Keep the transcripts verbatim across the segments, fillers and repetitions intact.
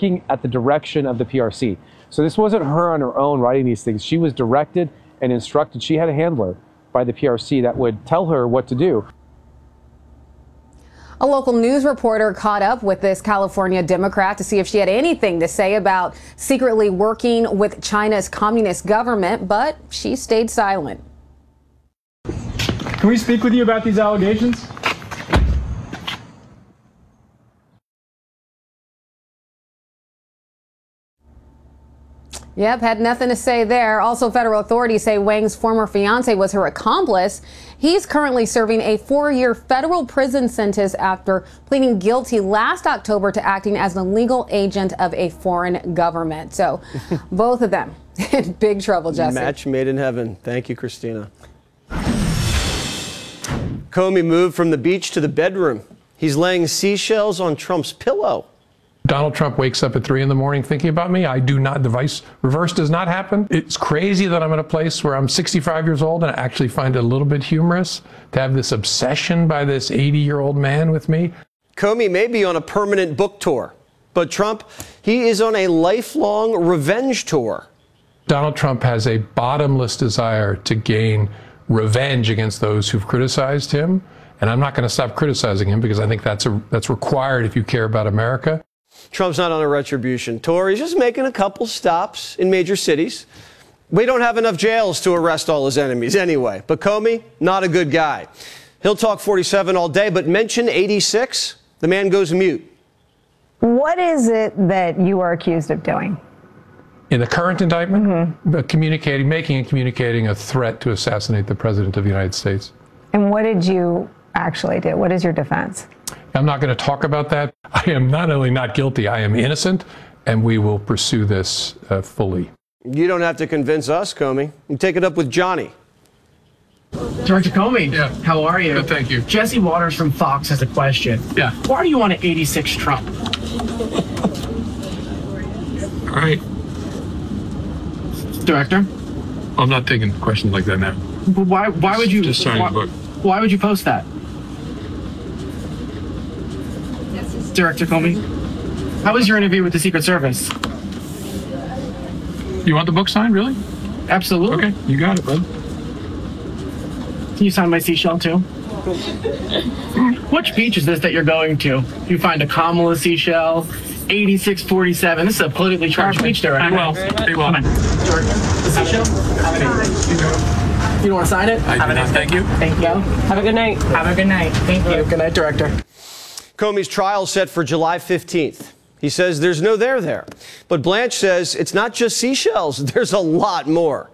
working at the direction of the P R C. So this wasn't her on her own writing these things. She was directed and instructed. She had a handler by the P R C that would tell her what to do. A local news reporter caught up with this California Democrat to see if she had anything to say about secretly working with China's communist government, but she stayed silent. Can we speak with you about these allegations? Yep, had nothing to say there. Also, federal authorities say Wang's former fiance was her accomplice. He's currently serving a four-year federal prison sentence after pleading guilty last October to acting as an illegal agent of a foreign government. So both of them in big trouble, Jesse. Match made in heaven. Thank you, Christina. Comey moved from the beach to the bedroom. He's laying seashells on Trump's pillow. Donald Trump wakes up at three in the morning thinking about me. I do not, the vice reverse does not happen. It's crazy that I'm in a place where I'm sixty-five years old and I actually find it a little bit humorous to have this obsession by this eighty year old man with me. Comey may be on a permanent book tour, but Trump, he is on a lifelong revenge tour. Donald Trump has a bottomless desire to gain revenge against those who've criticized him. And I'm not going to stop criticizing him because I think that's a, that's required if you care about America. Trump's not on a retribution tour. He's just making a couple stops in major cities. We don't have enough jails to arrest all his enemies anyway. But Comey, not a good guy. He'll talk forty-seven all day, but mention eighty-six, the man goes mute. What is it that you are accused of doing? In the current indictment, mm-hmm. communicating, making and communicating a threat to assassinate the President of the United States. And what did you actually do? What is your defense? I'm not going to talk about that. I am not only not guilty, I am innocent, and we will pursue this uh, fully. You don't have to convince us, Comey. You take it up with Johnny. Director Comey, yeah. How are you? Good, thank you. Jesse Waters from Fox has a question. Yeah. Why are you on an eighty-six Trump? All right. Director? I'm not taking questions like that now. But why? Why would you? Just signing why, the book. Why would you post that? Director Comey, how was your interview with the Secret Service? You want the book signed, really? Absolutely. Okay, you got it, bud. Can you sign my seashell too? Which beach is this that you're going to? You find a Kamala seashell, eighty-six forty-seven. This is a politically charged beach, Director. Well, hey, well. The seashell? You don't want to sign it? I do not, thank you. Thank you. Have a good night. Have a good night. Thank you. Good night, Director. Comey's trial set for July fifteenth. He says there's no there there. But Blanche says it's not just seashells. There's a lot more.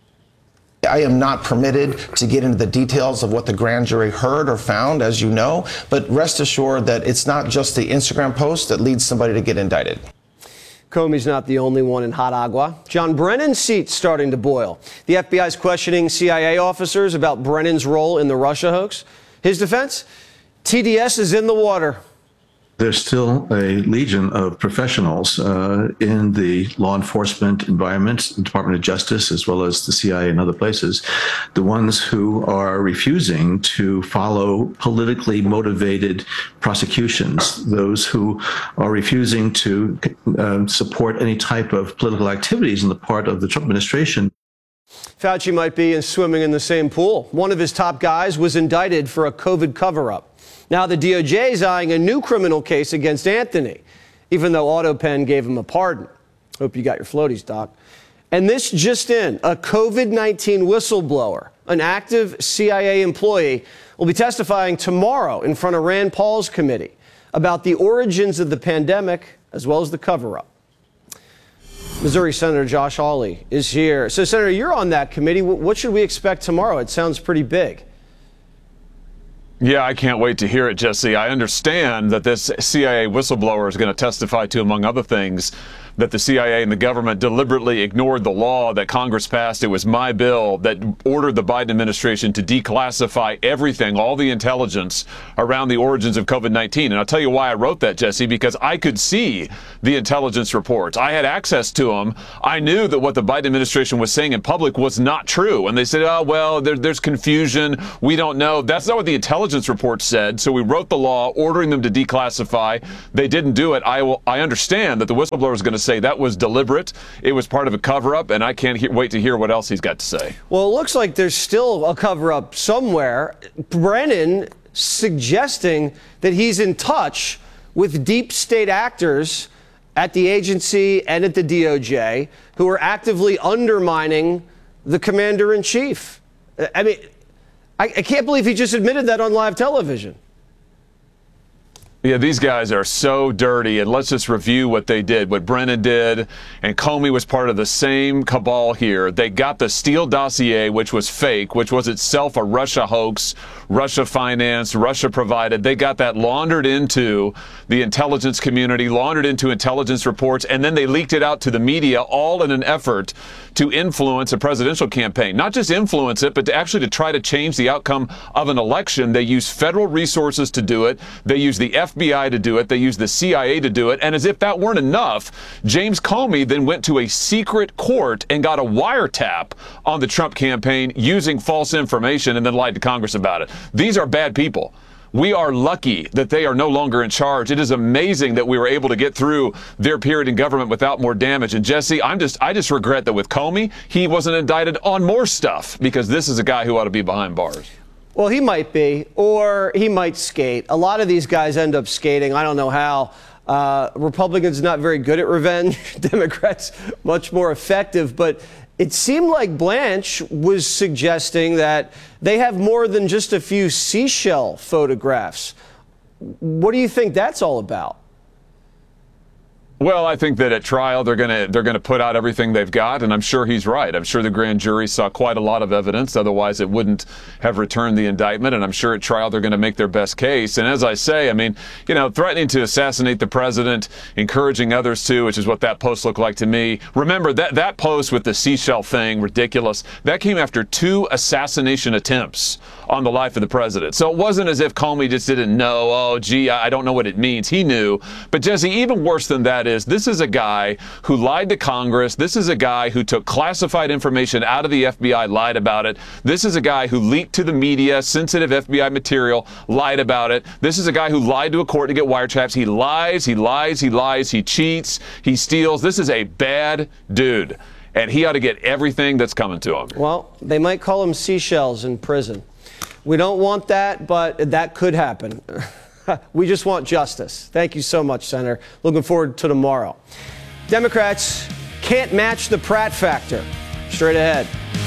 I am not permitted to get into the details of what the grand jury heard or found, as you know, but rest assured that it's not just the Instagram post that leads somebody to get indicted. Comey's not the only one in hot agua. John Brennan's seat's starting to boil. The F B I is questioning C I A officers about Brennan's role in the Russia hoax. His defense? T D S is in the water. There's still a legion of professionals uh, in the law enforcement environment, the Department of Justice, as well as the C I A and other places, the ones who are refusing to follow politically motivated prosecutions, those who are refusing to uh, support any type of political activities on the part of the Trump administration. Fauci might be in swimming in the same pool. One of his top guys was indicted for a COVID cover-up. Now the D O J is eyeing a new criminal case against Anthony, even though AutoPen gave him a pardon. Hope you got your floaties, Doc. And this just in, a COVID nineteen whistleblower, an active C I A employee, will be testifying tomorrow in front of Rand Paul's committee about the origins of the pandemic as well as the cover-up. Missouri Senator Josh Hawley is here. So, Senator, you're on that committee. What should we expect tomorrow? It sounds pretty big. Yeah, I can't wait to hear it, Jesse. I understand that this C I A whistleblower is going to testify to, among other things, that the C I A and the government deliberately ignored the law that Congress passed. It was my bill that ordered the Biden administration to declassify everything, all the intelligence around the origins of COVID nineteen. And I'll tell you why I wrote that, Jesse, because I could see the intelligence reports. I had access to them. I knew that what the Biden administration was saying in public was not true. And they said, oh, well, there, there's confusion. We don't know. That's not what the intelligence report said. So we wrote the law ordering them to declassify. They didn't do it. I will, I understand that the whistleblower is going to say that was deliberate. It was part of a cover-up, and I can't he- wait to hear what else he's got to say. Well, it looks like there's still a cover-up somewhere. Brennan suggesting that he's in touch with deep state actors at the agency and at the D O J who are actively undermining the commander-in-chief. I mean, I, I can't believe he just admitted that on live television. Yeah, these guys are so dirty, and let's just review what they did, what Brennan did, and Comey was part of the same cabal here. They got the Steele dossier, which was fake, which was itself a Russia hoax, Russia financed, Russia provided. They got that laundered into the intelligence community, laundered into intelligence reports, and then they leaked it out to the media, all in an effort to influence a presidential campaign. Not just influence it, but to actually to try to change the outcome of an election. They use federal resources to do it. They use the F B I to do it. They use the C I A to do it. And as if that weren't enough, James Comey then went to a secret court and got a wiretap on the Trump campaign using false information and then lied to Congress about it. These are bad people. We are lucky that they are no longer in charge. It is amazing that we were able to get through their period in government without more damage. And Jesse, I'm just, I just regret that with Comey, he wasn't indicted on more stuff, because this is a guy who ought to be behind bars. Well, he might be, or he might skate. A lot of these guys end up skating. I don't know how. Uh, Republicans not very good at revenge. Democrats much more effective. But it seemed like Blanche was suggesting that they have more than just a few seashell photographs. What do you think that's all about? Well, I think that at trial they're going to they're going to put out everything they've got, and I'm sure he's right. I'm sure the grand jury saw quite a lot of evidence, otherwise it wouldn't have returned the indictment, and I'm sure at trial they're going to make their best case. And as I say, I mean, you know, threatening to assassinate the president, encouraging others to, which is what that post looked like to me. Remember, that, that post with the seashell thing, ridiculous, that came after two assassination attempts on the life of the president. So it wasn't as if Comey just didn't know, oh, gee, I don't know what it means. He knew. But Jesse, even worse than that is, this is a guy who lied to Congress. This is a guy who took classified information out of the F B I, lied about it. This is a guy who leaked to the media sensitive F B I material, lied about it. This is a guy who lied to a court to get wiretaps. He lies, he lies, he lies, he cheats, he steals. This is a bad dude, and he ought to get everything that's coming to him. Well, they might call him seashells in prison. We don't want that, but that could happen. We just want justice. Thank you so much, Senator. Looking forward to tomorrow. Democrats can't match the Pratt factor. Straight ahead.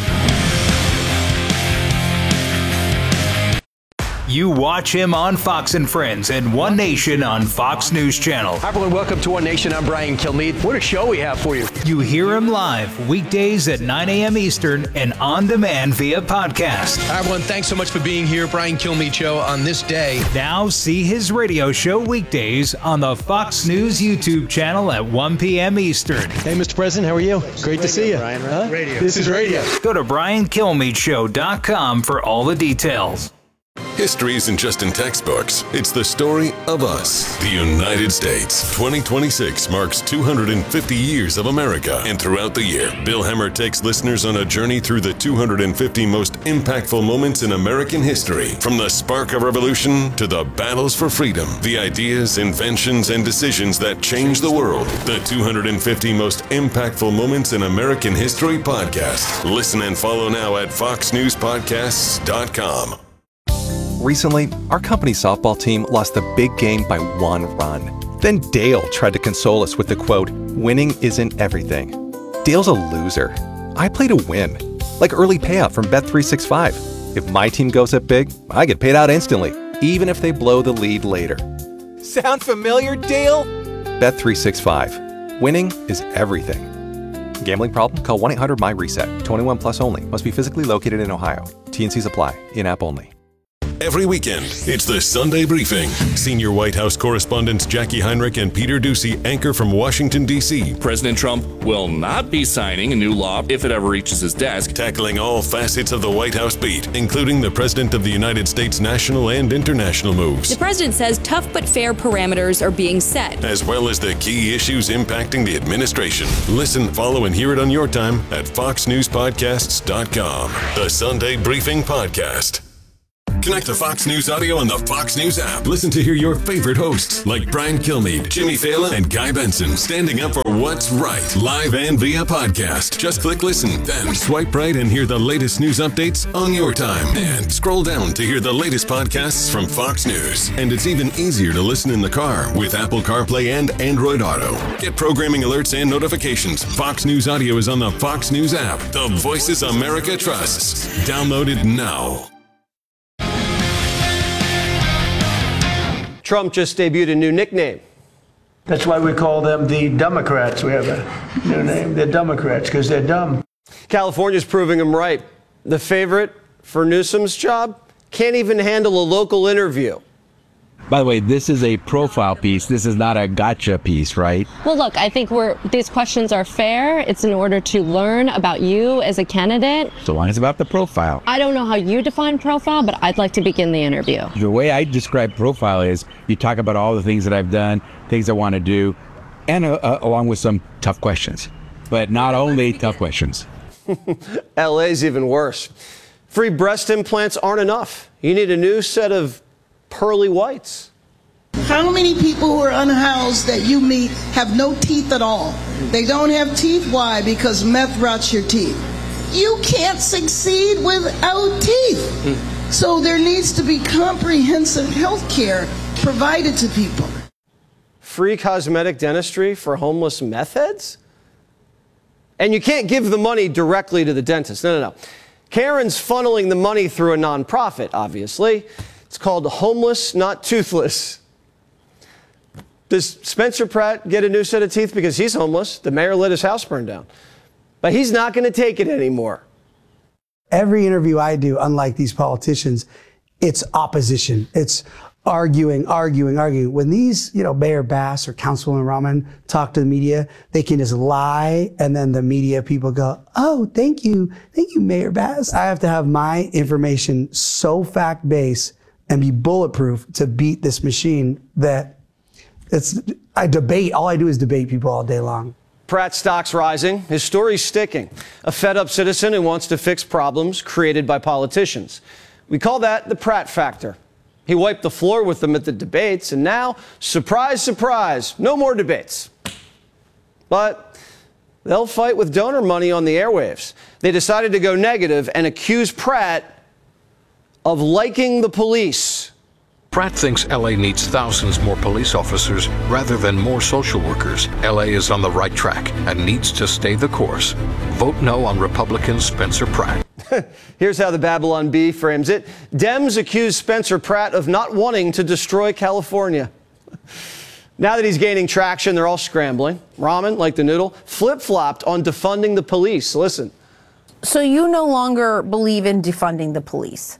You watch him on Fox and Friends and One Nation on Fox News Channel. Hi, everyone. Welcome to One Nation. I'm Brian Kilmeade. What a show we have for you. You hear him live weekdays at nine a.m. Eastern and on demand via podcast. Hi, everyone. Thanks so much for being here. Brian Kilmeade Show on this day. Now see his radio show weekdays on the Fox News YouTube channel at one p.m. Eastern. Hey, Mister President. How are you? Great to see you. Brian, right? Huh? Radio. This is radio. Go to brian kilmeade show dot com for all the details. History isn't just in textbooks. It's the story of us, the United States. twenty twenty-six marks two hundred fifty years of America. And throughout the year, Bill Hemmer takes listeners on a journey through the two hundred fifty most impactful moments in American history. From the spark of revolution to the battles for freedom, the ideas, inventions, and decisions that changed the world. The two hundred fifty most impactful moments in American history podcast. Listen and follow now at fox news podcasts dot com. Recently, our company softball team lost the big game by one run. Then Dale tried to console us with the quote, "Winning isn't everything." Dale's a loser. I play to win. Like early payout from Bet three sixty-five. If my team goes up big, I get paid out instantly, even if they blow the lead later. Sound familiar, Dale? Bet three sixty-five. Winning is everything. Gambling problem? Call one eight hundred M Y RESET. twenty-one plus only. Must be physically located in Ohio. T and C's apply. In-app only. every weekend. It's the Sunday Briefing. Senior White House correspondents Jackie Heinrich and Peter Doocy anchor from Washington, D C President Trump will not be signing a new law if it ever reaches his desk. Tackling all facets of the White House beat, including the President of the United States' national and international moves. The president says tough but fair parameters are being set, as well as the key issues impacting the administration. Listen, follow, and hear it on your time at fox news podcasts dot com. The Sunday Briefing Podcast. Connect to Fox News Audio on the Fox News app. Listen to hear your favorite hosts like Brian Kilmeade, Jimmy Fallon, and Guy Benson standing up for what's right, live and via podcast. Just click listen, then swipe right and hear the latest news updates on your time. And scroll down to hear the latest podcasts from Fox News. And it's even easier to listen in the car with Apple CarPlay and Android Auto. Get programming alerts and notifications. Fox News Audio is on the Fox News app. The voices America trusts. Download it now. Trump just debuted a new nickname. That's why we call them the Democrats. We have a new name. They're Democrats because they're dumb. California's proving him right. The favorite for Newsom's job can't even handle a local interview. By the way, this is a profile piece. This is not a gotcha piece, right? Well, look, I think we're these questions are fair. It's in order to learn about you as a candidate. So long as it's about the profile. I don't know how you define profile, but I'd like to begin the interview. The way I describe profile is you talk about all the things that I've done, things I want to do, and uh, uh, along with some tough questions. But not only tough questions. L A's even worse. Free breast implants aren't enough. You need a new set of pearly whites. How many people who are unhoused that you meet have no teeth at all? They don't have teeth. Why? Because meth rots your teeth. You can't succeed without teeth. Mm. So there needs to be comprehensive health care provided to people. Free cosmetic dentistry for homeless meth heads? And you can't give the money directly to the dentist. No, no, no. Karen's funneling the money through a nonprofit, obviously. It's called Homeless Not Toothless. Does Spencer Pratt get a new set of teeth because he's homeless? The mayor let his house burn down. But he's not going to take it anymore. Every interview I do, unlike these politicians, it's opposition. It's arguing, arguing, arguing. When these, you know, Mayor Bass or Councilwoman Rahman talk to the media, they can just lie, and then the media people go, oh, thank you. Thank you, Mayor Bass. I have to have my information so fact-based and be bulletproof to beat this machine that it's, I debate, all I do is debate people all day long. Pratt's stock's rising, his story's sticking. A fed-up citizen who wants to fix problems created by politicians. We call that the Pratt factor. He wiped the floor with them at the debates, and now, surprise, surprise, no more debates. But they'll fight with donor money on the airwaves. They decided to go negative and accuse Pratt of liking the police. Pratt thinks L A needs thousands more police officers rather than more social workers. L A is on the right track and needs to stay the course. Vote no on Republican Spencer Pratt. Here's how the Babylon Bee frames it. Dems accuse Spencer Pratt of not wanting to destroy California. Now that he's gaining traction, they're all scrambling. Rahman, like the noodle, flip-flopped on defunding the police. Listen. So you no longer believe in defunding the police?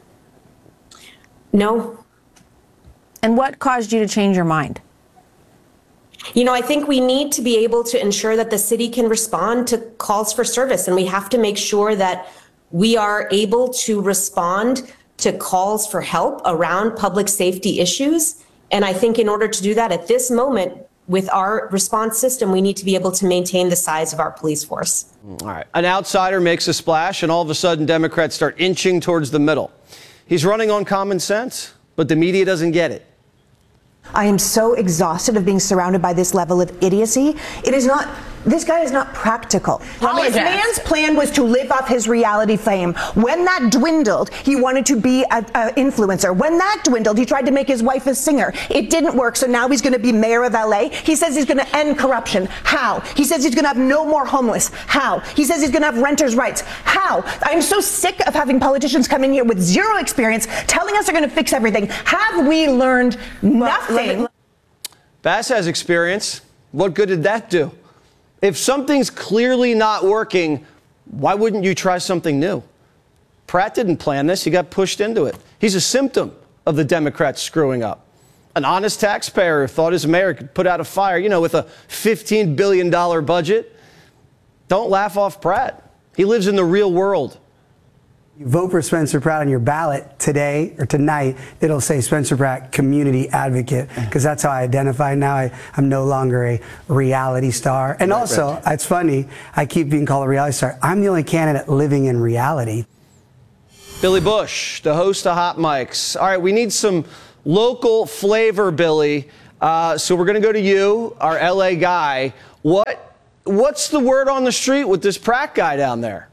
No. And what caused you to change your mind? You know, I think we need to be able to ensure that the city can respond to calls for service, and we have to make sure that we are able to respond to calls for help around public safety issues. And I think in order to do that at this moment, with our response system, we need to be able to maintain the size of our police force. All right. An outsider makes a splash, and all of a sudden, Democrats start inching towards the middle. He's running on common sense, but the media doesn't get it. I am so exhausted of being surrounded by this level of idiocy. It is not, this guy is not practical. This man's plan was to live off his reality fame. When that dwindled, he wanted to be an influencer. When that dwindled, he tried to make his wife a singer. It didn't work, so now he's going to be mayor of L A. He says he's going to end corruption. How? He says he's going to have no more homeless. How? He says he's going to have renters' rights. How? I'm so sick of having politicians come in here with zero experience telling us they're going to fix everything. Have we learned nothing? Bass has experience. What good did that do? If something's clearly not working, why wouldn't you try something new? Pratt didn't plan this. He got pushed into it. He He's a symptom of the Democrats screwing up. An honest taxpayer thought his mayor could put out a fire, you know, with a fifteen billion dollars budget. Don't laugh off Pratt. He lives in the real world. You vote for Spencer Pratt on your ballot today or tonight, it'll say Spencer Pratt Community Advocate, because that's how I identify now. I, I'm no longer a reality star. And Right, also, right. it's funny, I keep being called a reality star. I'm the only candidate living in reality. Billy Bush, the host of Hot Mics. All right, we need some local flavor, Billy. Uh, so we're going to go to you, our L A guy. What, what's the word on the street with this Pratt guy down there?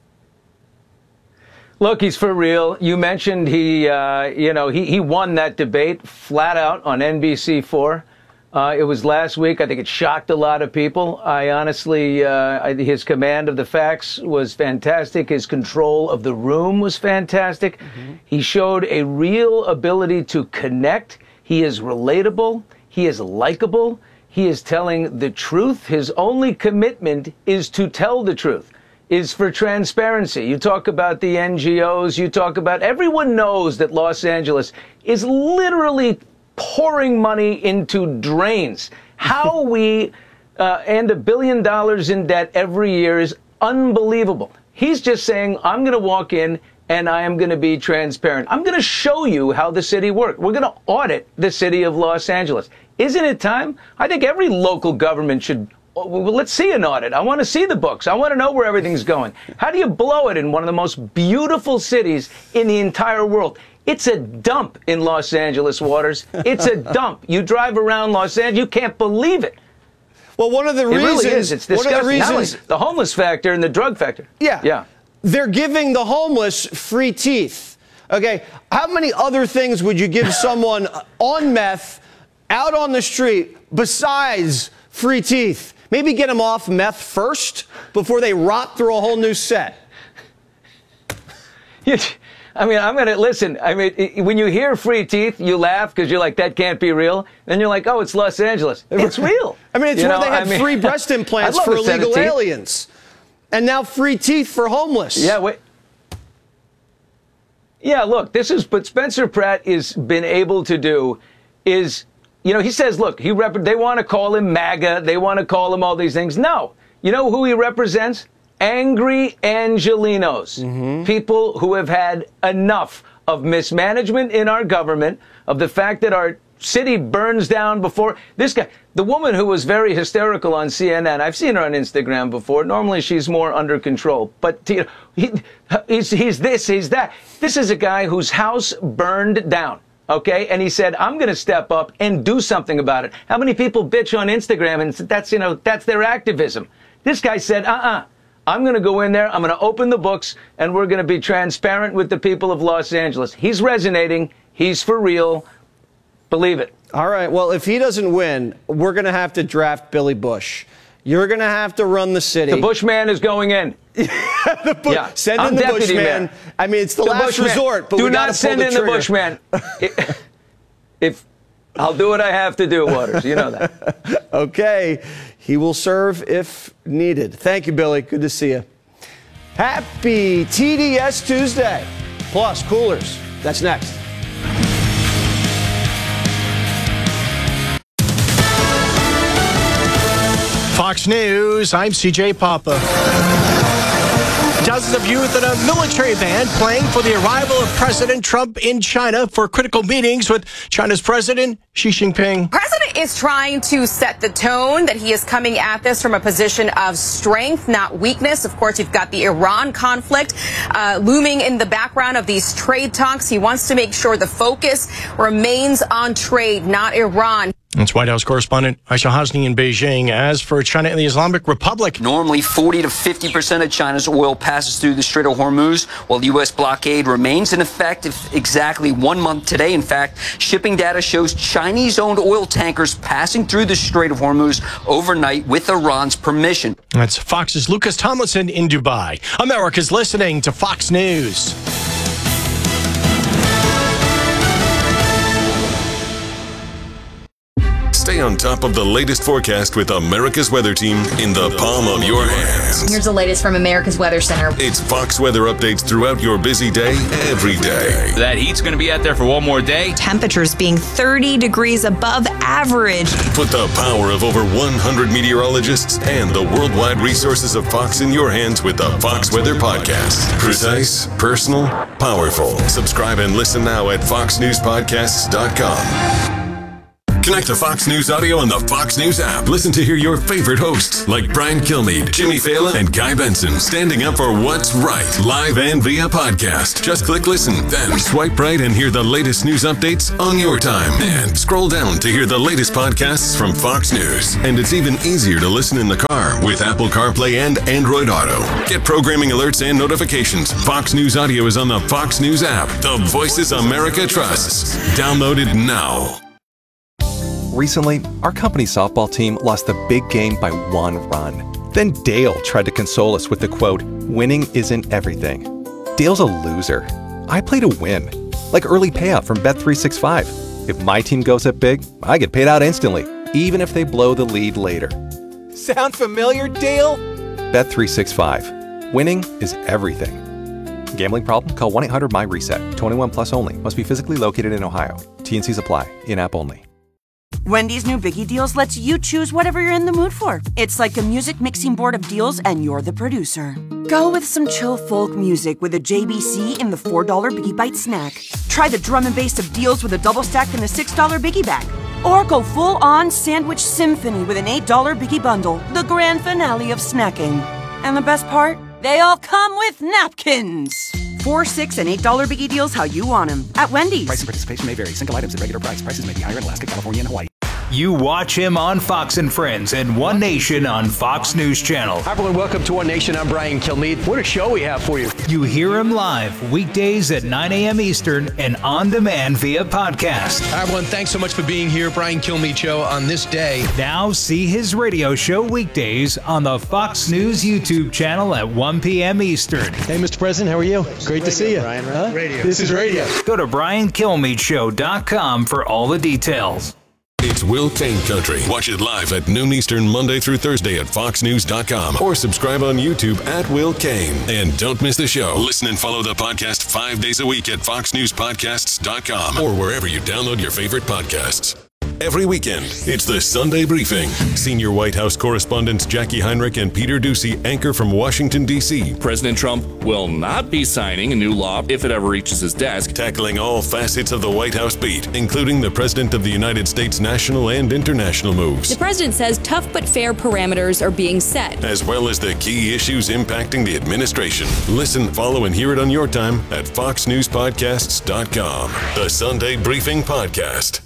Look, he's for real. You mentioned he, uh, you know, he, he won that debate flat out on N B C four. Uh, it was last week. I think it shocked a lot of people. I honestly, uh, I, his command of the facts was fantastic. His control of the room was fantastic. Mm-hmm. He showed a real ability to connect. He is relatable. He is likable. He is telling the truth. His only commitment is to tell the truth. Is for transparency. You talk about the N G Os, you talk about, everyone knows that Los Angeles is literally pouring money into drains. How we uh, end a billion dollars in debt every year is unbelievable. He's just saying, I'm going to walk in and I am going to be transparent. I'm going to show you how the city works. We're going to audit the city of Los Angeles. Isn't it time? I think every local government should. Well, let's see an audit. I want to see the books. I want to know where everything's going. How do you blow it in one of the most beautiful cities in the entire world? It's a dump in Los Angeles waters. It's a dump. You drive around Los Angeles, you can't believe it. Well, one of the it reasons, really is. It's disgusting. one of the Not only reasons, the homeless factor and the drug factor. Yeah. Yeah. They're giving the homeless free teeth. Okay. How many other things would you give someone on meth out on the street besides free teeth? Maybe get them off meth first before they rot through a whole new set. I mean, I'm going to listen. I mean, when you hear free teeth, you laugh because you're like, that can't be real. Then you're like, oh, it's Los Angeles. It's real. I mean, it's you where know, they had I mean, free breast implants I'd love for a set of illegal teeth. aliens. And now free teeth for homeless. Yeah, wait. Yeah, look, this is what Spencer Pratt has been able to do is, you know, he says, look, he rep- they want to call him MAGA. They want to call him all these things. No. You know who he represents? Angry Angelinos. Mm-hmm. People who have had enough of mismanagement in our government, of the fact that our city burns down before. This guy, the woman who was very hysterical on C N N, I've seen her on Instagram before. Normally she's more under control. But you know, he, he's, he's this, he's that. This is a guy whose house burned down. Okay, and he said, I'm going to step up and do something about it. How many people bitch on Instagram and that's, you know, that's their activism? This guy said, uh-uh, I'm going to go in there, I'm going to open the books, and we're going to be transparent with the people of Los Angeles. He's resonating. He's for real. Believe it. All right, well, if he doesn't win, we're going to have to draft Billy Bush. You're going to have to run the city. The Bushman is going in. the bu- yeah. Send I'm in the deputy Bushman. mayor. I mean, it's the, the last Bushman. resort, but do we not gotta send pull the in trigger. the Bushman. if, if I'll do what I have to do, Waters. You know that. Okay. He will serve if needed. Thank you, Billy. Good to see you. Happy T D S Tuesday. Plus, coolers. That's next. Fox News, I'm C J Papa. Dozens of youth in a military van playing for the arrival of President Trump in China for critical meetings with China's President Xi Jinping. President is trying to set the tone that he is coming at this from a position of strength, not weakness. Of course, you've got the Iran conflict uh, looming in the background of these trade talks. He wants to make sure the focus remains on trade, not Iran. That's White House correspondent Aisha Hasni in Beijing. As for China and the Islamic Republic, normally forty to fifty percent of China's oil passes through the Strait of Hormuz, while the U S blockade remains in effect exactly one month today. In fact, shipping data shows Chinese-owned oil tankers passing through the Strait of Hormuz overnight with Iran's permission. That's Fox's Lucas Tomlinson in Dubai. America's listening to Fox News. Stay on top of the latest forecast with America's Weather Team in the palm of your hands. Here's the latest from America's Weather Center. It's Fox weather updates throughout your busy day, every day. That heat's going to be out there for one more day. Temperatures being thirty degrees above average. Put the power of over one hundred meteorologists and the worldwide resources of Fox in your hands with the Fox Weather Podcast. Precise, personal, powerful. Subscribe and listen now at fox news podcasts dot com. Connect to Fox News Audio on the Fox News app. Listen to hear your favorite hosts like Brian Kilmeade, Jimmy Fallon, and Guy Benson standing up for what's right, live and via podcast. Just click listen, then swipe right and hear the latest news updates on your time. And scroll down to hear the latest podcasts from Fox News. And it's even easier to listen in the car with Apple CarPlay and Android Auto. Get programming alerts and notifications. Fox News Audio is on the Fox News app. The voices America trusts. Download it now. Recently, our company's softball team lost the big game by one run. Then Dale tried to console us with the quote, "Winning isn't everything." Dale's a loser. I play to win. Like early payout from Bet three sixty-five. If my team goes up big, I get paid out instantly, even if they blow the lead later. Sound familiar, Dale? Bet three sixty-five. Winning is everything. Gambling problem? Call one eight hundred M Y reset. twenty-one plus only. Must be physically located in Ohio. T and Cs apply. In-app only. Wendy's new Biggie Deals lets you choose whatever you're in the mood for. It's like a music mixing board of deals, and you're the producer. Go with some chill folk music with a J B C in the four dollar Biggie Bite snack. Try the drum and bass of deals with a double stack in the six dollar Biggie Bag. Or go full-on sandwich symphony with an eight dollar Biggie Bundle, the grand finale of snacking. And the best part? They all come with napkins. Four, six, and eight dollar Biggie Deals how you want them at Wendy's. Price and participation may vary. Single items at regular price. Prices may be higher in Alaska, California, and Hawaii. You watch him on Fox and Friends and One Nation on Fox News Channel. Hi, everyone. Welcome to One Nation. I'm Brian Kilmeade. What a show we have for you. You hear him live weekdays at nine a.m. Eastern and on demand via podcast. Hi, everyone. Thanks so much for being here. Brian Kilmeade Show on this day. Now see his radio show weekdays on the Fox News YouTube channel at one p.m. Eastern. Hey, Mister President. How are you? Great to see you. Brian, right? Huh? Radio. This is radio. Go to brian kilmeade show dot com for all the details. It's Will Kane Country. Watch it live at noon Eastern, Monday through Thursday at fox news dot com or subscribe on YouTube at Will Kane. And don't miss the show. Listen and follow the podcast five days a week at fox news podcasts dot com or wherever you download your favorite podcasts. Every weekend, it's the Sunday Briefing. Senior White House correspondents Jackie Heinrich and Peter Doocy anchor from Washington, D C President Trump will not be signing a new law if it ever reaches his desk. Tackling all facets of the White House beat, including the President of the United States' national and international moves. The president says tough but fair parameters are being set, as well as the key issues impacting the administration. Listen, follow, and hear it on your time at fox news podcasts dot com. The Sunday Briefing Podcast.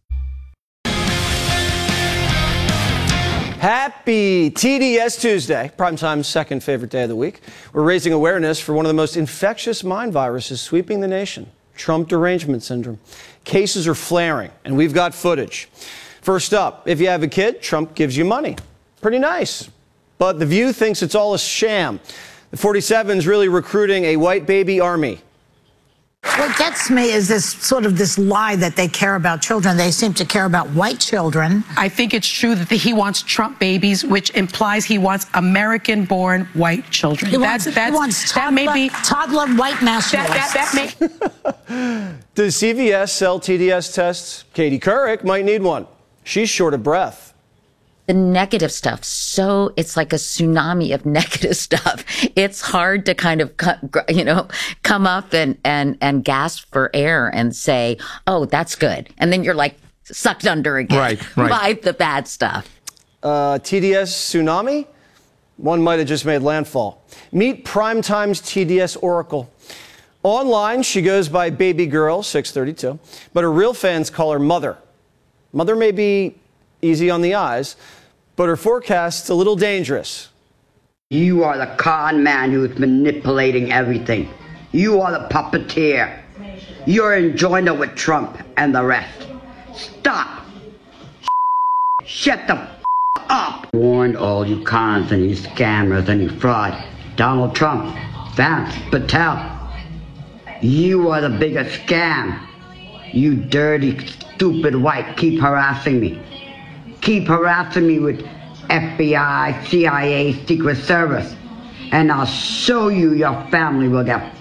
Happy T D S Tuesday, Primetime's second favorite day of the week. We're raising awareness for one of the most infectious mind viruses sweeping the nation, Trump derangement syndrome. Cases are flaring, and we've got footage. First up, if you have a kid, Trump gives you money. Pretty nice. But The View thinks it's all a sham. The forty-seven is really recruiting a white baby army. What gets me is this sort of this lie that they care about children. They seem to care about white children. I think it's true that he wants Trump babies, which implies he wants American-born white children. He that's, wants, that's, he wants that toddler, may be, toddler white nationalists. That, that, that may... Does C V S sell T D S tests? Katie Couric might need one. She's short of breath. The negative stuff, so it's like a tsunami of negative stuff. It's hard to kind of, you know, come up and, and, and gasp for air and say, oh, that's good. And then you're like sucked under again right, right. by the bad stuff. Uh, T D S tsunami? One might have just made landfall. Meet Primetime's T D S Oracle. Online, she goes by Baby Girl six thirty-two, but her real fans call her Mother. Mother may be easy on the eyes, but her forecast's a little dangerous. You are the con man who's manipulating everything. You are the puppeteer. You're in joiner with Trump and the rest. Stop. Shut the up. Warned all you cons and you scammers and you fraud. Donald Trump, Vance Patel. You are the biggest scam. You dirty, stupid white, keep harassing me. keep harassing me with F B I, C I A, Secret Service, and I'll show you your family will get.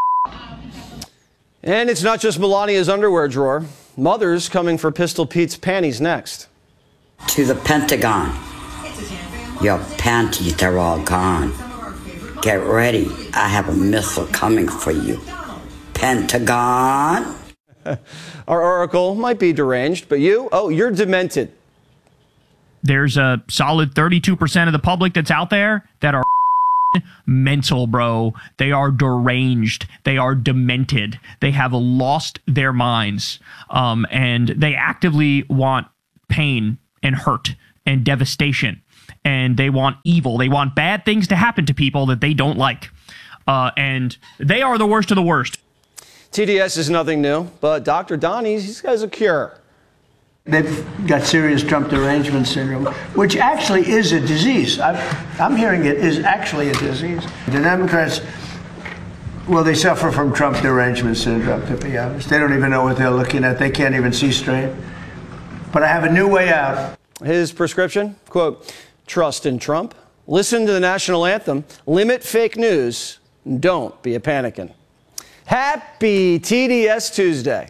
And it's not just Melania's underwear drawer. Mothers coming for Pistol Pete's panties next. To the Pentagon. Your panties are all gone. Get ready. I have a missile coming for you. Pentagon. Our oracle might be deranged, but you, oh, you're demented. There's a solid thirty-two percent of the public that's out there that are mental, bro. They are deranged. They are demented. They have lost their minds. Um, and they actively want pain and hurt and devastation. And they want evil. They want bad things to happen to people that they don't like. Uh, and they are the worst of the worst. T D S is nothing new, but Doctor Donnie's, he's got a cure. They've got serious Trump derangement syndrome, which actually is a disease. I'm, I'm hearing it is actually a disease. The Democrats, well, they suffer from Trump derangement syndrome, to be honest. They don't even know what they're looking at. They can't even see straight. But I have a new way out. His prescription, quote, trust in Trump, listen to the national anthem, limit fake news, and don't be a panicking. Happy T D S Tuesday.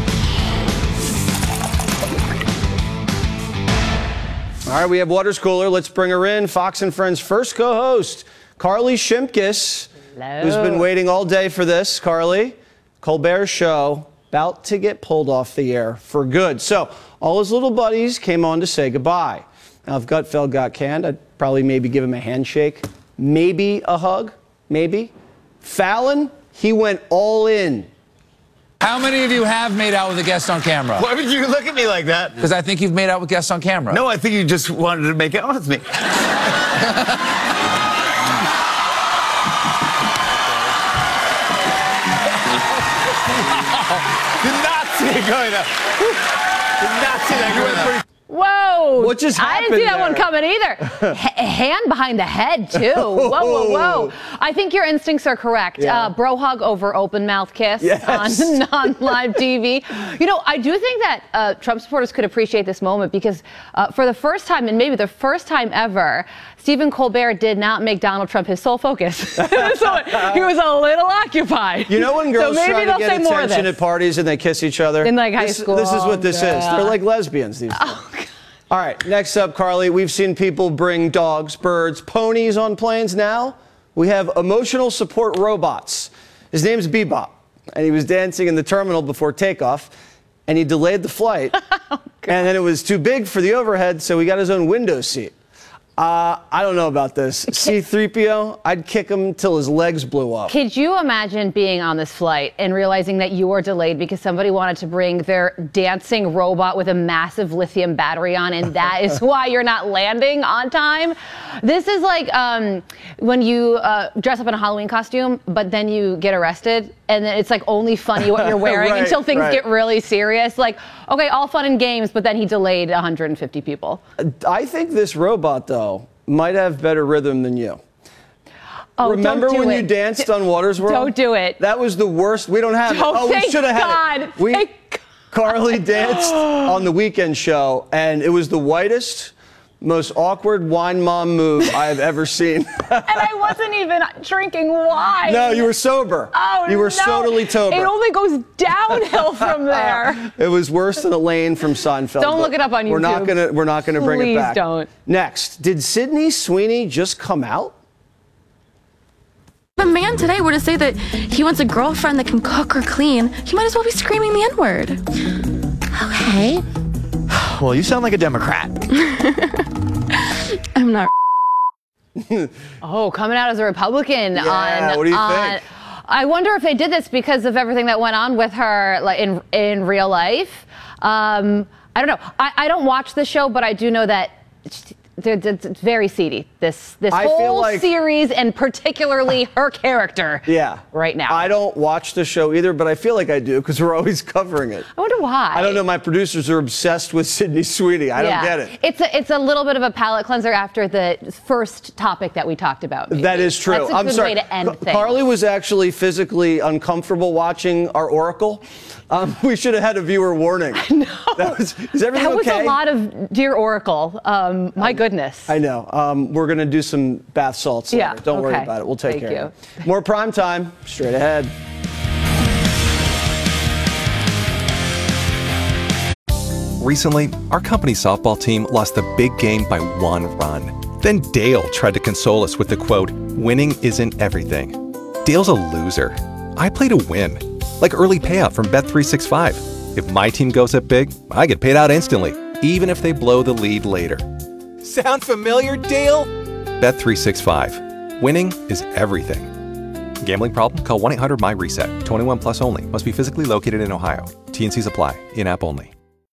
All right, we have Waters Cooler. Let's bring her in. Fox and Friends' first co-host, Carly Shimkus, Hello. Who's been waiting all day for this. Carly, Colbert's show, about to get pulled off the air for good. So all his little buddies came on to say goodbye. Now, if Gutfeld got canned, I'd probably maybe give him a handshake, maybe a hug, maybe. Fallon, he went all in. How many of you have made out with a guest on camera? Why would you look at me like that? Because I think you've made out with guests on camera. No, I think you just wanted to make out with me. Did not see it going up. Did not see that going up. Whoa! What just I didn't see that there? one coming either. H- hand behind the head, too. Whoa, whoa, whoa. I think your instincts are correct. Yeah. Uh, bro hug over open mouth kiss Yes. on, on live T V. You know, I do think that uh, Trump supporters could appreciate this moment because uh, for the first time, and maybe the first time ever, Stephen Colbert did not make Donald Trump his sole focus. So he was a little occupied. You know when girls so maybe try to they'll get say more of attention this. at parties and they kiss each other? In, like, high this, school. This is what this Yeah. is. They're like lesbians these days. Oh, God. All right, next up, Carly, we've seen people bring dogs, birds, ponies on planes. Now we have emotional support robots. His name's Bebop, and he was dancing in the terminal before takeoff, and he delayed the flight, oh, and then it was too big for the overhead, so he got his own window seat. Uh, I don't know about this. C three P O, I'd kick him till his legs blew up. Could you imagine being on this flight and realizing that you were delayed because somebody wanted to bring their dancing robot with a massive lithium battery on, and that is why you're not landing on time? This is like um, when you uh, dress up in a Halloween costume, but then you get arrested, and then it's like only funny what you're wearing Right, until things right. get really serious. Like, okay, all fun and games, but then he delayed one hundred fifty people. I think this robot, though, might have better rhythm than you. Oh, Remember don't do when it. you danced on Waters World? Don't do it. That was the worst. We don't have Don't, it. Oh, we thank should have had God. it. We, Thank Carly danced on the Weekend show, and it was the whitest, most awkward wine mom move I have ever seen. And I wasn't even drinking wine. No, you were sober. Oh, You were no. totally sober. It only goes downhill from there. It was worse than Elaine from Seinfeld. Don't but look it up on We're not YouTube. gonna. We're not gonna bring it Please back. don't. Next, did Sydney Sweeney just come out? If a man today were to say that he wants a girlfriend that can cook or clean, he might as well be screaming the N-word. Okay. Well, you sound like a Democrat. I'm not. Oh, coming out as a Republican Yeah, on. what do you on, think? I wonder if they did this because of everything that went on with her, like in in real life. Um, I don't know. I, I don't watch the show, but I do know that it's very seedy. This this I whole feel like- series, and particularly her character. Yeah. Right now. I don't watch the show either, but I feel like I do because we're always covering it. I wonder why. I don't know. My producers are obsessed with Sydney Sweeney. I Yeah. don't get it. It's a, it's a little bit of a palate cleanser after the first topic that we talked about. maybe. That is true. That's a I'm good sorry. way to end Ca- things. Carly was actually physically uncomfortable watching our Oracle. Um, we should have had a viewer warning. No. That was, is everything That was okay? a lot of Dear Oracle. Um, my goodness. I know. Um, we're going to do some bath salts later. Yeah, Don't worry okay. about it. We'll take Thank care of it. More prime time. Straight ahead. Recently, our company softball team lost the big game by one run. Then Dale tried to console us with the quote, winning isn't everything. Dale's a loser. I play to win. Like early payout from Bet three sixty-five. If my team goes up big, I get paid out instantly, even if they blow the lead later. Sound familiar, Dale? Bet three sixty-five. Winning is everything. Gambling problem? Call one eight hundred M Y reset. twenty-one plus only. Must be physically located in Ohio. T and Cs apply. In-app only.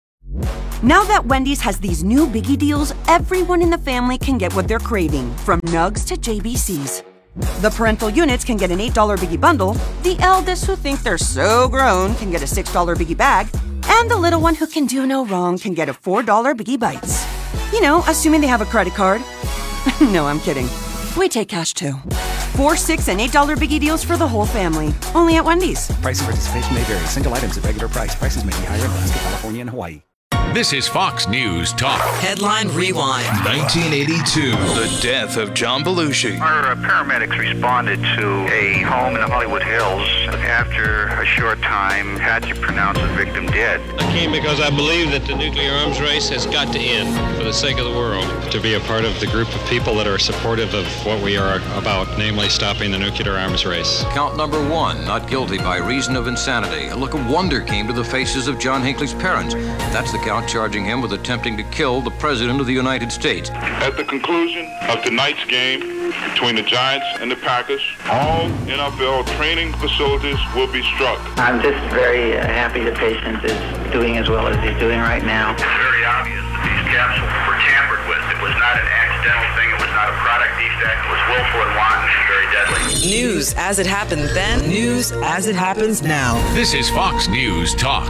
Now that Wendy's has these new biggie deals, everyone in the family can get what they're craving, from nugs to J B Cs. The parental units can get an eight dollar biggie bundle, the eldest who think they're so grown can get a six dollar biggie bag, and the little one who can do no wrong can get a four dollar biggie bites. You know, assuming they have a credit card. No, I'm kidding. We take cash too. Four, six, and eight dollar biggie deals for the whole family. Only at Wendy's. Price and participation may vary. Single items at regular price. Prices may be higher in Alaska, California, and Hawaii. This is Fox News Talk. Headline Rewind. nineteen eighty-two, the death of John Belushi. Our uh, paramedics responded to a home in the Hollywood Hills. After a short time, had to pronounce the victim dead. I came because I believe that the nuclear arms race has got to end for the sake of the world. To be a part of the group of people that are supportive of what we are about, namely stopping the nuclear arms race. Count number one, not guilty by reason of insanity. A look of wonder came to the faces of John Hinckley's parents. That's the count charging him with attempting to kill the President of the United States. At the conclusion of tonight's game between the Giants and the Packers, all N F L training facilities will be struck. I'm just very uh, happy the patient is doing as well as he's doing right now. It's very obvious that these capsules were tampered with. It was not an accidental thing. It was not a product defect. It was willful and wanton and very deadly. News as it happened then, news as it happens now. This is Fox News Talk.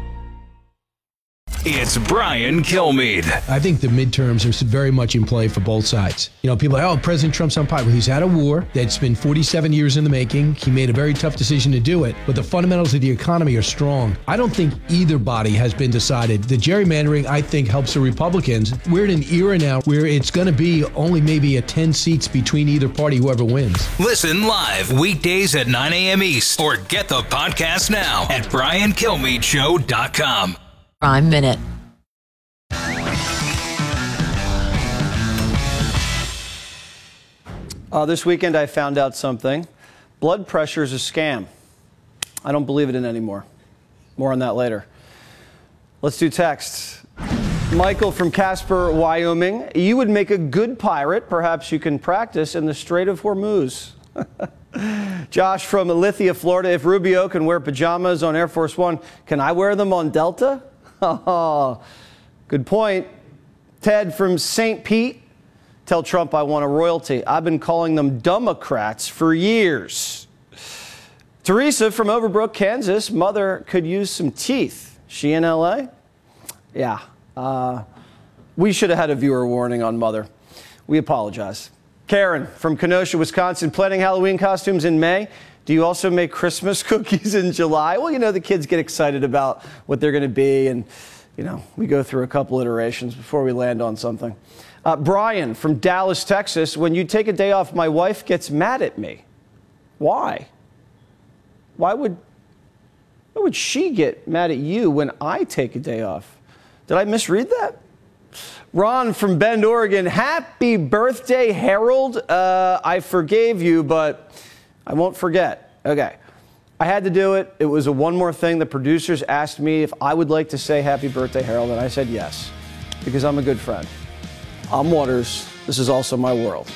It's Brian Kilmeade. I think the midterms are very much in play for both sides. You know, people are like, oh, President Trump's unpopular. He's had a war that's been forty-seven years in the making. He made a very tough decision to do it, but the fundamentals of the economy are strong. I don't think either body has been decided. The gerrymandering, I think, helps the Republicans. We're in an era now where it's going to be only maybe a ten seats between either party, whoever wins. Listen live weekdays at nine a.m. East or get the podcast now at brian kilmeade show dot com. Prime Minute. Uh, this weekend I found out something. Blood pressure is a scam. I don't believe it in anymore. More on that later. Let's do texts. Michael from Casper, Wyoming. You would make a good pirate. Perhaps you can practice in the Strait of Hormuz. Josh from Lithia, Florida. If Rubio can wear pajamas on Air Force One, can I wear them on Delta? Oh, good point. Ted from Saint Pete. Tell Trump I want a royalty. I've been calling them Democrats for years. Teresa from Overbrook, Kansas. Mother could use some teeth. She in L A? Yeah. Uh, we should have had a viewer warning on Mother. We apologize. Karen from Kenosha, Wisconsin. Planning Halloween costumes in May. Do you also make Christmas cookies in July? Well, you know, the kids get excited about what they're going to be, and, you know, we go through a couple iterations before we land on something. Uh, Brian from Dallas, Texas. When you take a day off, my wife gets mad at me. Why? Why would, why would she get mad at you when I take a day off? Did I misread that? Ron from Bend, Oregon. Happy birthday, Harold. Uh, I forgave you, but I won't forget. Okay. I had to do it. It was a one more thing. The producers asked me if I would like to say happy birthday, Harold, and I said yes, because I'm a good friend. I'm Waters. This is also my world.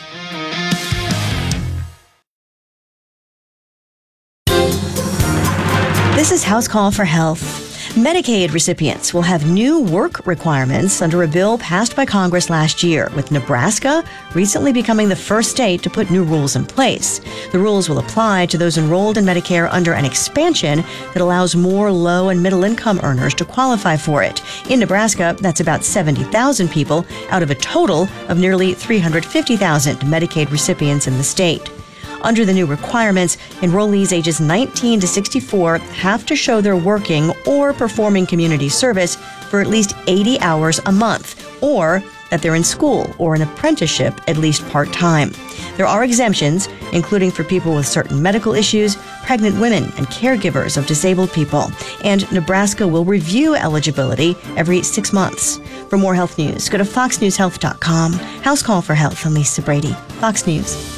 This is House Call for Health. Medicaid recipients will have new work requirements under a bill passed by Congress last year, with Nebraska recently becoming the first state to put new rules in place. The rules will apply to those enrolled in Medicare under an expansion that allows more low and middle income earners to qualify for it. In Nebraska, that's about seventy thousand people out of a total of nearly three hundred fifty thousand Medicaid recipients in the state. Under the new requirements, enrollees ages nineteen to sixty-four have to show they're working or performing community service for at least eighty hours a month, or that they're in school or an apprenticeship at least part-time. There are exemptions, including for people with certain medical issues, pregnant women, and caregivers of disabled people. And Nebraska will review eligibility every six months. For more health news, go to fox news health dot com. House Call for Health, I'm Lisa Brady, Fox News.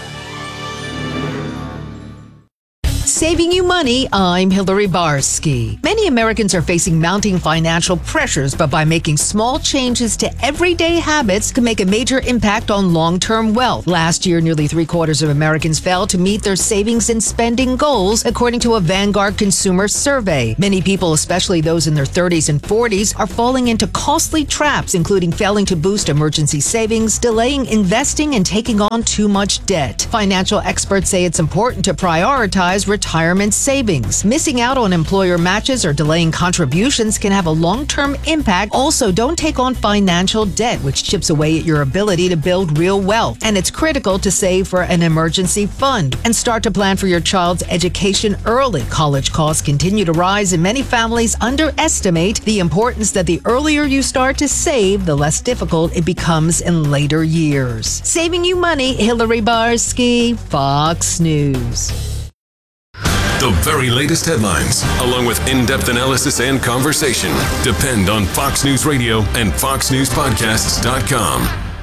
Saving you money, I'm Hillary Barsky. Many Americans are facing mounting financial pressures, but by making small changes to everyday habits can make a major impact on long-term wealth. Last year, nearly three quarters of Americans failed to meet their savings and spending goals, according to a Vanguard consumer survey. Many people, especially those in their thirties and forties, are falling into costly traps, including failing to boost emergency savings, delaying investing, and taking on too much debt. Financial experts say it's important to prioritize retirement retirement savings. Missing out on employer matches or delaying contributions can have a long-term impact. Also, don't take on financial debt, which chips away at your ability to build real wealth. And it's critical to save for an emergency fund and start to plan for your child's education early. College costs continue to rise, and many families underestimate the importance that the earlier you start to save, the less difficult it becomes in later years. Saving you money, Hillary Barsky, Fox News. The very latest headlines, along with in-depth analysis and conversation, depend on Fox News Radio and fox news podcasts dot com.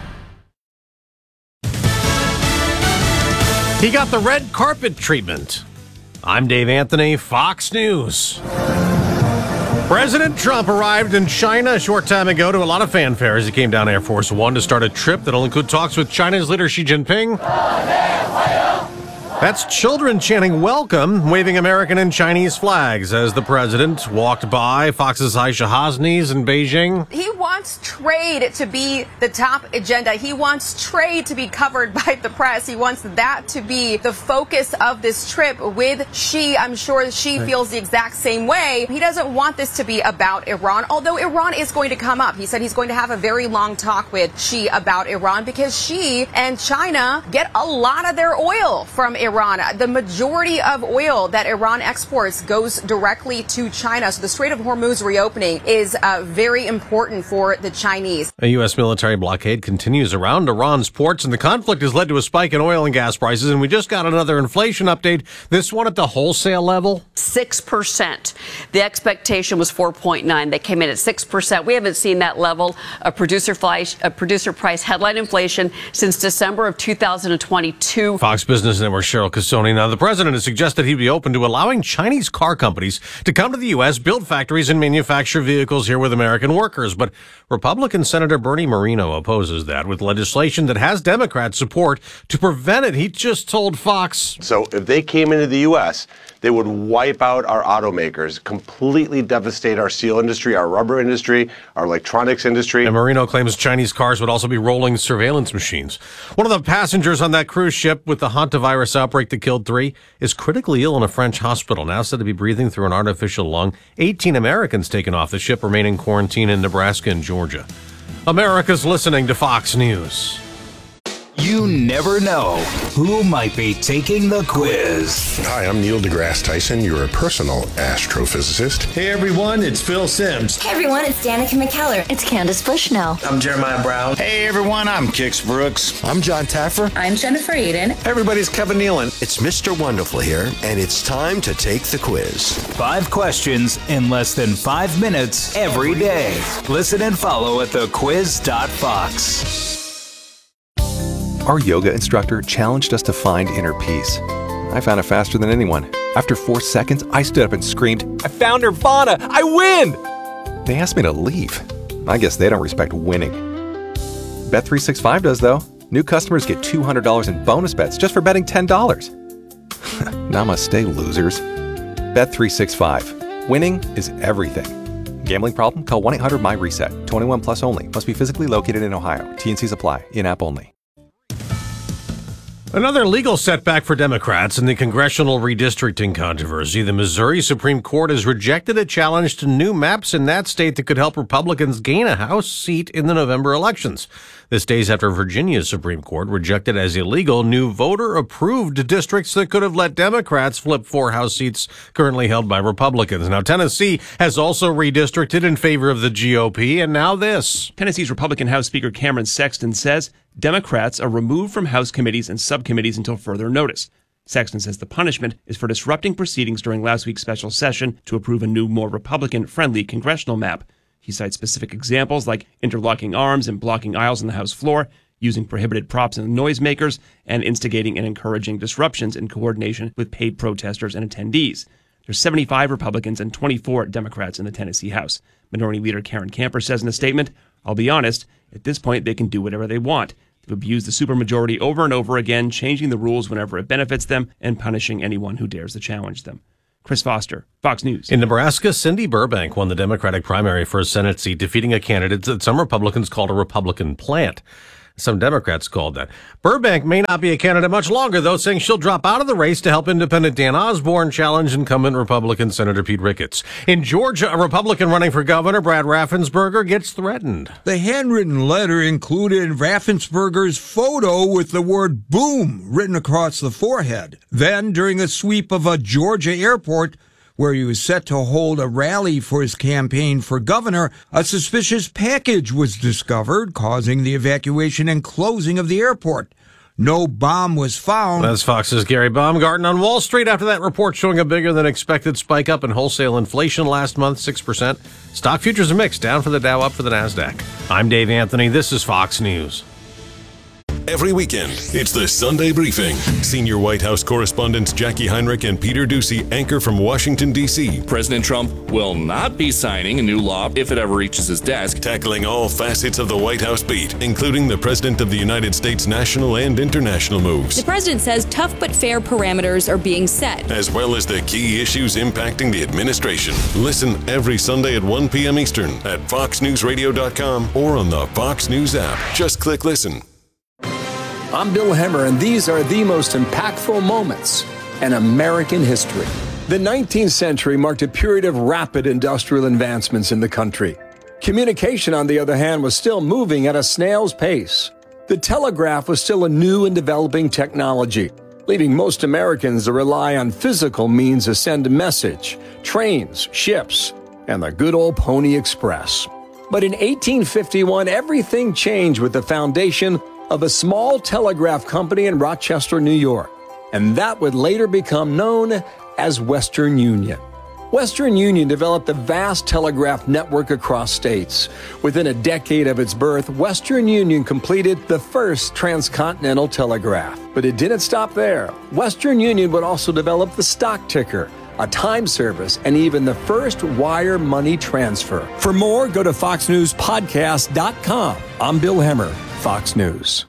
He got the red carpet treatment. I'm Dave Anthony, Fox News. President Trump arrived in China a short time ago to a lot of fanfare as he came down Air Force One to start a trip that'll include talks with China's leader Xi Jinping. That's children chanting welcome, waving American and Chinese flags as the president walked by Fox's Aisha Hasni's in Beijing. He wants trade to be the top agenda. He wants trade to be covered by the press. He wants that to be the focus of this trip with Xi. I'm sure Xi Right. feels the exact same way. He doesn't want this to be about Iran, although Iran is going to come up. He said he's going to have a very long talk with Xi about Iran because Xi and China get a lot of their oil from Iran. The majority of oil that Iran exports goes directly to China. So the Strait of Hormuz reopening is uh, very important for the Chinese. A U S military blockade continues around Iran's ports, and the conflict has led to a spike in oil and gas prices. And we just got another inflation update, this one at the wholesale level. six percent. The expectation was four point nine. They came in at six percent. We haven't seen that level of producer, price, uh, producer price headline inflation since December of two thousand twenty-two. Fox Business Network Cheryl Casoni. Now, the president has suggested he'd be open to allowing Chinese car companies to come to the U S, build factories, and manufacture vehicles here with American workers. But Republican Senator Bernie Moreno opposes that with legislation that has Democrat support to prevent it. He just told Fox. So if they came into the U S, they would wipe out our automakers, completely devastate our steel industry, our rubber industry, our electronics industry. And Marino claims Chinese cars would also be rolling surveillance machines. One of the passengers on that cruise ship with the hantavirus outbreak that killed three is critically ill in a French hospital, now said to be breathing through an artificial lung. eighteen Americans taken off the ship remain in quarantine in Nebraska and Georgia. America's listening to Fox News. You never know who might be taking the quiz. Hi, I'm Neil deGrasse Tyson, your personal astrophysicist. Hey everyone, it's Phil Simms. Hey everyone, it's Danica McKellar. It's Candace Bushnell. I'm Jeremiah Brown. Hey everyone, I'm Kix Brooks. I'm John Taffer. I'm Jennifer Aiden. Everybody's Kevin Nealon. It's Mister Wonderful here, and it's time to take the quiz. Five questions in less than five minutes every day. Listen and follow at the quiz dot fox. Our yoga instructor challenged us to find inner peace. I found it faster than anyone. After four seconds, I stood up and screamed, "I found Nirvana! I win!" They asked me to leave. I guess they don't respect winning. Bet three sixty-five does, though. New customers get two hundred dollars in bonus bets just for betting ten dollars. Namaste, losers. Bet three sixty-five. Winning is everything. Gambling problem? Call one eight hundred my reset. twenty-one plus only. Must be physically located in Ohio. T N Cs apply. In-app only. Another legal setback for Democrats in the congressional redistricting controversy. The Missouri Supreme Court has rejected a challenge to new maps in that state that could help Republicans gain a House seat in the November elections. This days after Virginia's Supreme Court rejected as illegal new voter-approved districts that could have let Democrats flip four House seats currently held by Republicans. Now, Tennessee has also redistricted in favor of the G O P, and now this. Tennessee's Republican House Speaker Cameron Sexton says Democrats are removed from House committees and subcommittees until further notice. Sexton says the punishment is for disrupting proceedings during last week's special session to approve a new, more Republican-friendly congressional map. He cites specific examples like interlocking arms and blocking aisles on the House floor, using prohibited props and noisemakers, and instigating and encouraging disruptions in coordination with paid protesters and attendees. There's seventy-five Republicans and twenty-four Democrats in the Tennessee House. Minority Leader Karen Camper says in a statement, "I'll be honest, at this point they can do whatever they want. They've abused the supermajority over and over again, changing the rules whenever it benefits them and punishing anyone who dares to challenge them." Chris Foster, Fox News. In Nebraska, Cindy Burbank won the Democratic primary for a Senate seat, defeating a candidate that some Republicans called a Republican plant. Some Democrats called that. Burbank may not be a candidate much longer, though, saying she'll drop out of the race to help independent Dan Osborne challenge incumbent Republican Senator Pete Ricketts. In Georgia, a Republican running for governor, Brad Raffensperger, gets threatened. The handwritten letter included Raffensperger's photo with the word boom written across the forehead. Then, during a sweep of a Georgia airport, where he was set to hold a rally for his campaign for governor, a suspicious package was discovered, causing the evacuation and closing of the airport. No bomb was found. That's Fox's Gary Baumgarten on Wall Street after that report showing a bigger than expected spike up in wholesale inflation last month, six percent. Stock futures are mixed, down for the Dow, up for the NASDAQ. I'm Dave Anthony. This is Fox News. Every weekend, it's the Sunday Briefing. Senior White House correspondents Jackie Heinrich and Peter Doocy anchor from Washington, D C President Trump will not be signing a new law if it ever reaches his desk. Tackling all facets of the White House beat, including the President of the United States national and international moves. The president says tough but fair parameters are being set, as well as the key issues impacting the administration. Listen every Sunday at one p.m. Eastern at fox news radio dot com or on the Fox News app. Just click listen. I'm Bill Hemmer, and these are the most impactful moments in American history. The nineteenth century marked a period of rapid industrial advancements in the country. Communication, on the other hand, was still moving at a snail's pace. The telegraph was still a new and developing technology, leaving most Americans to rely on physical means to send a message, trains, ships, and the good old Pony Express. But in eighteen fifty-one, everything changed with the foundation of a small telegraph company in Rochester, New York, and that would later become known as Western Union. Western Union developed a vast telegraph network across states. Within a decade of its birth, Western Union completed the first transcontinental telegraph. But it didn't stop there. Western Union would also develop the stock ticker, a time service, and even the first wire money transfer. For more, go to fox news podcast dot com. I'm Bill Hemmer, Fox News.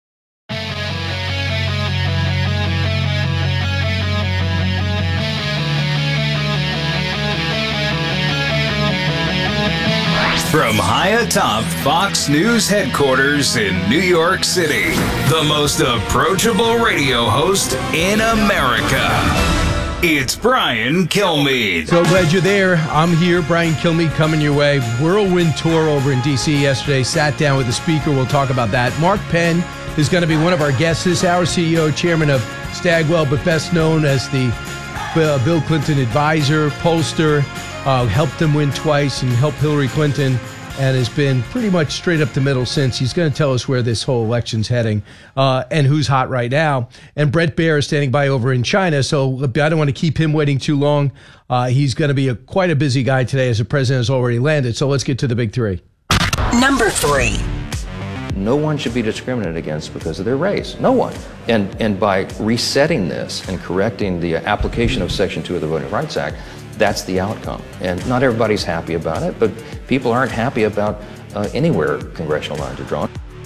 From high atop Fox News headquarters in New York City, the most approachable radio host in America. It's Brian Kilmeade. So glad you're there. I'm here, Brian Kilmeade, coming your way. Whirlwind tour over in D C yesterday. Sat down with the speaker. We'll talk about that. Mark Penn is going to be one of our guests this hour. C E O, chairman of Stagwell, but best known as the uh, Bill Clinton advisor, pollster. Uh, helped him win twice and helped Hillary Clinton, and has been pretty much straight up the middle since. He's going to tell us where this whole election's heading uh, and who's hot right now. And Bret Baier is standing by over in China, so I don't want to keep him waiting too long. Uh, he's going to be a, quite a busy guy today as the president has already landed. So let's get to the big three. Number three. No one should be discriminated against because of their race. No one. And, and by resetting this and correcting the application of Section two of the Voting Rights Act, that's the outcome. And not everybody's happy about it, but people aren't happy about uh, anywhere congressional lines are drawn.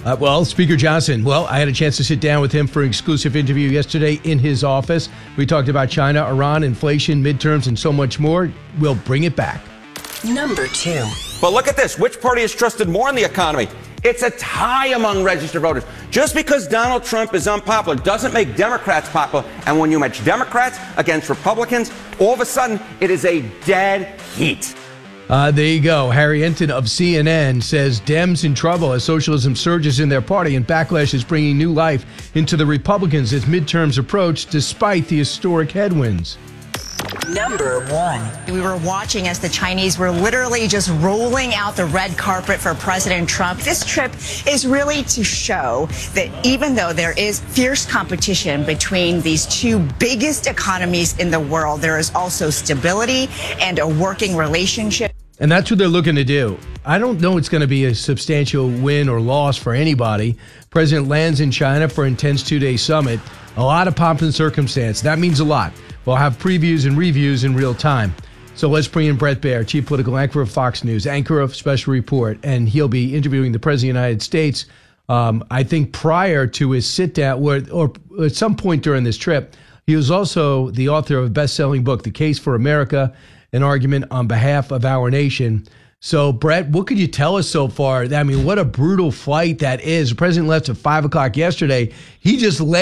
Uh, well, Speaker Johnson, well, I had a chance to sit down with him for an exclusive interview yesterday in his office. We talked about China, Iran, inflation, midterms, and so much more. We'll bring it back. Number two. But look at this. Which party is trusted more in the economy? It's a tie among registered voters. Just because Donald Trump is unpopular doesn't make Democrats popular. And when you match Democrats against Republicans, all of a sudden it is a dead heat. Uh, there you go. Harry Enton of C N N says Dems in trouble as socialism surges in their party and backlash is bringing new life into the Republicans as midterms approach despite the historic headwinds. Number one. We were watching as the Chinese were literally just rolling out the red carpet for President Trump. This trip is really to show that even though there is fierce competition between these two biggest economies in the world, there is also stability and a working relationship. And that's what they're looking to do. I don't know it's going to be a substantial win or loss for anybody. President lands in China for an intense two-day summit. A lot of pomp and circumstance. That means a lot. We'll have previews and reviews in real time. So let's bring in Bret Baier, chief political anchor of Fox News, anchor of Special Report, and he'll be interviewing the President of the United States, um, I think prior to his sit-down, or, or at some point during this trip. He was also the author of a best-selling book, The Case for America, an argument on behalf of our nation. So, Bret, what could you tell us so far? I mean, what a brutal flight that is. The president left at five o'clock yesterday. He just left.